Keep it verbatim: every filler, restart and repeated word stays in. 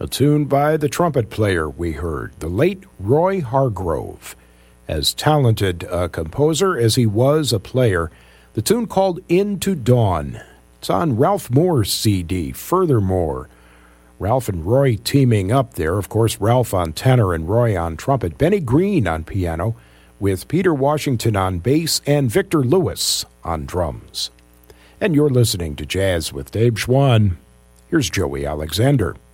A tune by the trumpet player we heard, the late Roy Hargrove. As talented a composer as he was a player, the tune called Into Dawn. It's on Ralph Moore's C D, Furthermore. Ralph and Roy teaming up there. Of course, Ralph on tenor and Roy on trumpet. Benny Green on piano, with Peter Washington on bass and Victor Lewis on drums. And you're listening to Jazz with Dave Schwann. Here's Joey Alexander.